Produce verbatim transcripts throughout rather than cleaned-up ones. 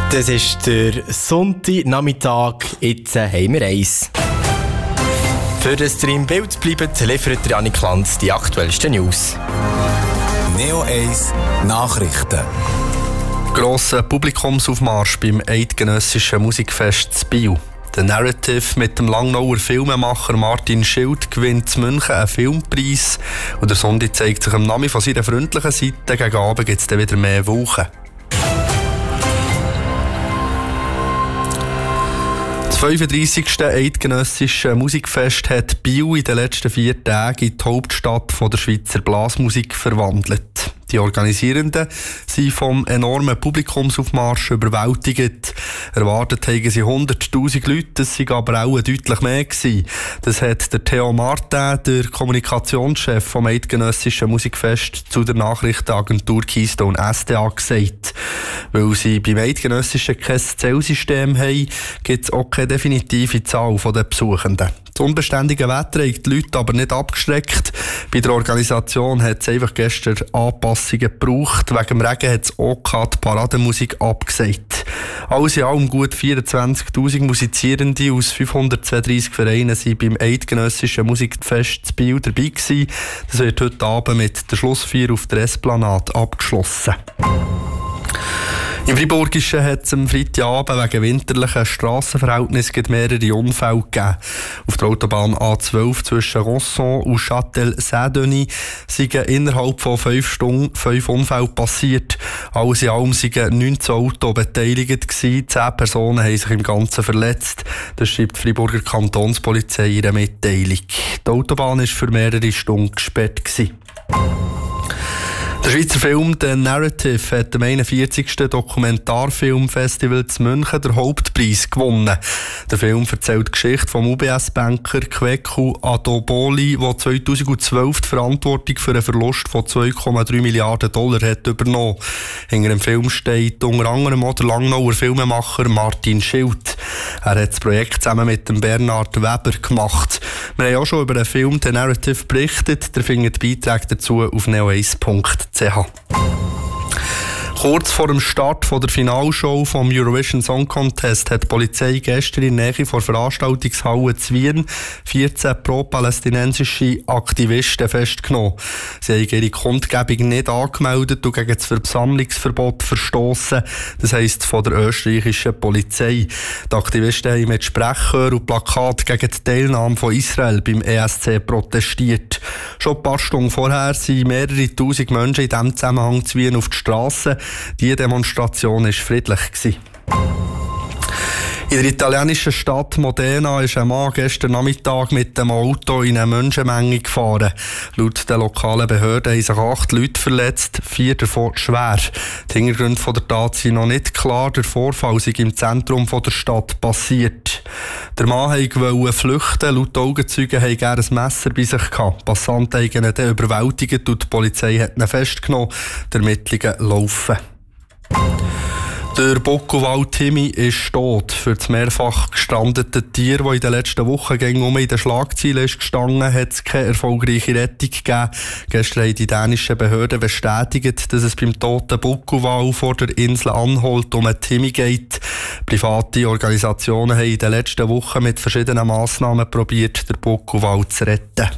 Das ist der Sonntagnachmittag, jetzt haben wir eins. Für das ihr im Bild bleibt, liefert Janik Lanz die aktuellsten News. Neo eins Nachrichten. Grosser Publikumsaufmarsch beim Eidgenössischen Musikfest in Biel. Der Narrative mit dem Langnauer Filmemacher Martin Schild gewinnt in München einen Filmpreis. Und der Sonntag zeigt sich am Namen von seiner freundlichen Seite. Gegen Abend gibt es dann wieder mehr Wochen. Das fünfunddreissigste Eidgenössische Musikfest hat Biel in den letzten vier Tagen in die Hauptstadt von der Schweizer Blasmusik verwandelt. Die Organisierenden sind vom enormen Publikumsaufmarsch überwältigt. Erwartet haben sie hunderttausend Leute, das waren aber auch deutlich mehr gewesen. Das hat der Theo Martin, der Kommunikationschef vom Eidgenössischen Musikfest, zu der Nachrichtenagentur Keystone S D A gesagt. Weil sie beim Eidgenössischen kein Zählsystem haben, gibt es auch keine definitive Zahl der Besuchenden. Das unbeständige Wetter hat die Leute aber nicht abgeschreckt. Bei der Organisation hat es einfach gestern Anpassungen gebraucht. Wegen dem Regen hat es auch die Parademusik abgesagt. Alles in allem gut vierundzwanzigtausend Musizierende aus fünfhundertzweiunddreissig Vereinen sind beim Eidgenössischen Musikfest in Biel dabei gewesen. Das wird heute Abend mit der Schlussfeier auf der Esplanade abgeschlossen. Im Friburgischen hat es am Freitagabend wegen winterlichen Strassenverhältnissen mehrere Unfälle gegeben. Auf der Autobahn A zwölf zwischen Rosson und Châtel-Saint-Denis sind innerhalb von fünf Stunden fünf Unfälle passiert. Alles in allem waren neunzehn Autos beteiligt gewesen. Zehn Personen haben sich im Ganzen verletzt. Das schreibt die Friburger Kantonspolizei in einer Mitteilung. Die Autobahn war für mehrere Stunden gesperrt gewesen. Der Schweizer Film «The Narrative» hat am einundvierzigsten Dokumentarfilmfestival in München den Hauptpreis gewonnen. Der Film erzählt die Geschichte vom U B S-Banker Kweku Adoboli, der zweitausendzwölf die Verantwortung für einen Verlust von zwei Komma drei Milliarden Dollar hat übernommen. Hinter dem Film steht unter anderem auch der Langnauer Filmemacher Martin Schild. Er hat das Projekt zusammen mit dem Bernhard Weber gemacht. Wir haben auch schon über den Film «The Narrative» berichtet. Ihr findet Beiträge dazu auf neo eins punkt c h. Kurz vor dem Start von der Finalshow vom Eurovision Song Contest hat die Polizei gestern in der Nähe der Veranstaltungshalle zu Wien vierzehn pro-palästinensische Aktivisten festgenommen. Sie haben ihre Kundgebung nicht angemeldet und gegen das Versammlungsverbot verstoßen. Das heisst von der österreichischen Polizei. Die Aktivisten haben mit Sprechchören und Plakaten gegen die Teilnahme von Israel beim E S C protestiert. Schon ein paar Stunden vorher sind mehrere tausend Menschen in diesem Zusammenhang zu Wien auf die Straße. Die Demonstration war friedlich. In der italienischen Stadt Modena ist ein Mann gestern Nachmittag mit dem Auto in eine Menschenmenge gefahren. Laut den lokalen Behörden haben sich acht Leute verletzt, vier davon schwer. Die Hintergründe der Tat sind noch nicht klar. Der Vorfall sei im Zentrum der Stadt passiert. Der Mann wollte flüchten. Laut Augenzeugen hatte er ein Messer bei sich gehabt. Passanten haben ihn dann überwältigt und die Polizei hat ihn festgenommen. Die Ermittlungen laufen. Der Bockenwald Timmy ist tot. Für das mehrfach gestrandete Tier, das in den letzten Wochen um in den Schlagzeilen ist gestanden, hat es keine erfolgreiche Rettung gegeben. Gestern haben die dänischen Behörden bestätigt, dass es beim toten Bockenwald vor der Insel Anholt um einen Timmy geht. Private Organisationen haben in den letzten Wochen mit verschiedenen Massnahmen probiert, den Bockenwald zu retten.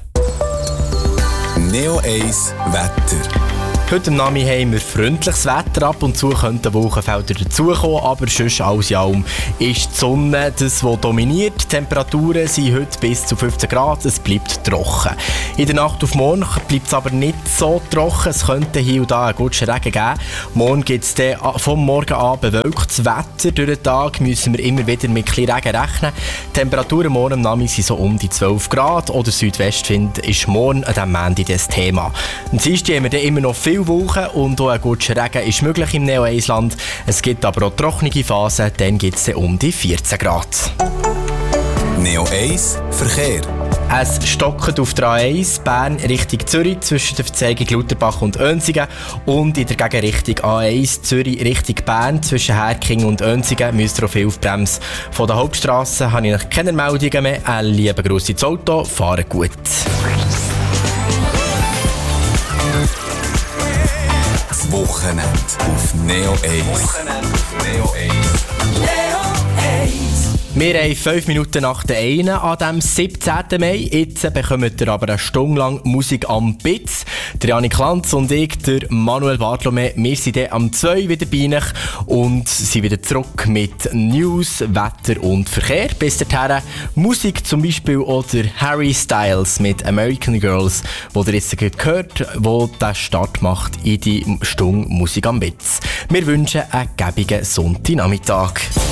Neo eins Wetter. Heute am Nami haben wir freundliches Wetter. Ab und zu könnten Wolkenfelder dazukommen, aber sonst alles in allem ist die Sonne das, was dominiert. Die Temperaturen sind heute bis zu fünfzehn Grad, es bleibt trocken. In der Nacht auf morgen bleibt es aber nicht so trocken, es könnte hier und da einen guten Regen geben. Morgen gibt es dann vom Morgen an bewölktes Wetter. Durch den Tag müssen wir immer wieder mit ein bisschen Regen rechnen. Die Temperaturen morgen am Nami sind so um die zwölf Grad oder Südwestwind ist morgen an diesem Montag das Thema. Am Dienstag haben wir dann immer noch viel Wolken und auch ein guter Regen ist möglich im Neo eins Land. Es gibt aber auch trockene Phasen, dann gibt es um die vierzehn Grad. Neo eins Verkehr. Es stockt auf der A eins Bern Richtung Zürich zwischen der Verzeigung Lutherbach und Oensingen und in der Gegenrichtung A eins Zürich Richtung Bern zwischen Herking und Oensingen müsst ihr auf Hilfbremse. Von der Hauptstrasse habe ich noch keine Meldungen mehr. Ein lieber Gruss ins Auto, fahren gut. Wochenende auf Neo eins. Wochenende auf Neo eins. Neo eins. Wir haben fünf Minuten nach der einen an diesem siebzehnten Mai. Jetzt bekommt ihr aber eine Stunde lang Musik am Bitz. Der Janik Lanz und ich, der Manuel Bartolome, wir sind dann am zwei wieder bei euch und sind wieder zurück mit News, Wetter und Verkehr. Bis dahin Musik, zum Beispiel oder Harry Styles mit American Girls, wo ihr jetzt gehört, wo der Start macht in die Stunde Musik am Bitz. Wir wünschen einen gäbigen Sonntagnachmittag.